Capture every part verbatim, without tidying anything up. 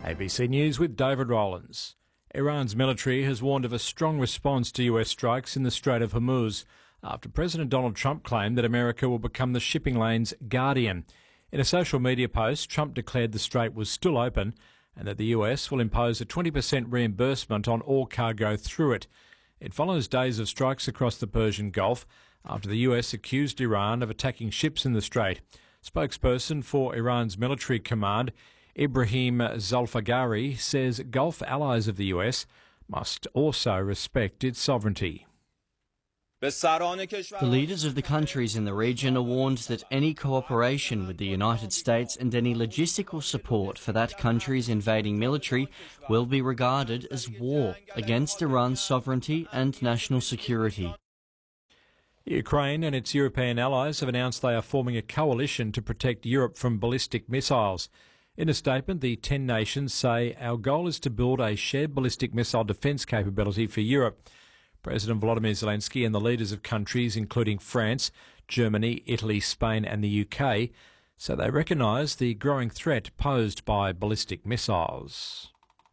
A B C News with David Rowlands. Iran's military has warned of a strong response to U S strikes in the Strait of Hormuz after President Donald Trump claimed that America will become the shipping lane's guardian. In a social media post, Trump declared the strait was still open and that the U S will impose a twenty percent reimbursement on all cargo through it. It follows days of strikes across the Persian Gulf after the U S accused Iran of attacking ships in the strait. Spokesperson for Iran's military command, Ibrahim Zolfagari, says Gulf allies of the U S must also respect its sovereignty. The leaders of the countries in the region are warned that any cooperation with the United States and any logistical support for that country's invading military will be regarded as war against Iran's sovereignty and national security. Ukraine and its European allies have announced they are forming a coalition to protect Europe from ballistic missiles. In a statement, the ten nations say our goal is to build a shared ballistic missile defence capability for Europe. President Volodymyr Zelensky and the leaders of countries including France, Germany, Italy, Spain and the U K say they recognise the growing threat posed by ballistic missiles.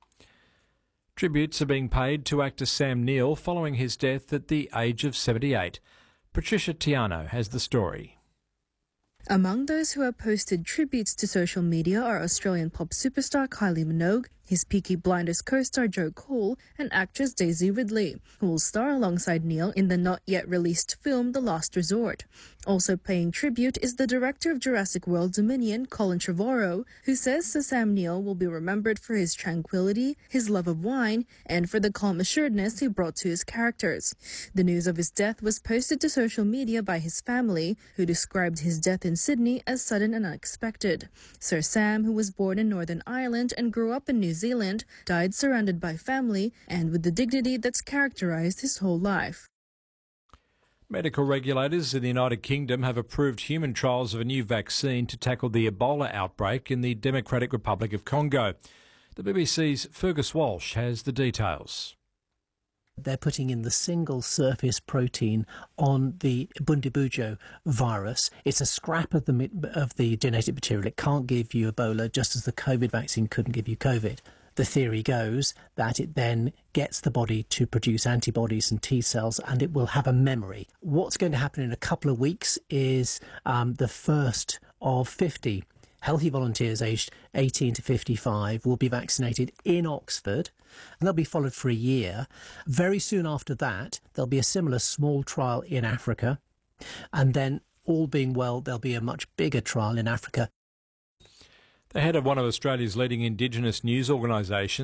Tributes are being paid to actor Sam Neill following his death at the age of seventy-eight. Patricia Tiano has the story. Among those who have posted tributes to social media are Australian pop superstar Kylie Minogue, his Peaky Blinders co-star Joe Cole, and actress Daisy Ridley, who will star alongside Neil in the not-yet-released film The Last Resort. Also paying tribute is the director of Jurassic World Dominion, Colin Trevorrow, who says Sir Sam Neill will be remembered for his tranquility, his love of wine, and for the calm assuredness he brought to his characters. The news of his death was posted to social media by his family, who described his death in Sydney as sudden and unexpected. Sir Sam, who was born in Northern Ireland and grew up in New Zealand, died surrounded by family and with the dignity that's characterised his whole life. Medical regulators in the United Kingdom have approved human trials of a new vaccine to tackle the Ebola outbreak in the Democratic Republic of Congo. The B B C's Fergus Walsh has the details. They're putting in the single surface protein on the Bundibugyo virus. It's a scrap of the of the genetic material. It can't give you Ebola, just as the COVID vaccine couldn't give you COVID. The theory goes that it then gets the body to produce antibodies and T cells, and it will have a memory. What's going to happen in a couple of weeks is um, the first of fifty healthy volunteers aged eighteen to fifty-five will be vaccinated in Oxford, and they'll be followed for a year. Very soon after that, there'll be a similar small trial in Africa, and then, all being well, there'll be a much bigger trial in Africa. The head of one of Australia's leading Indigenous news organisations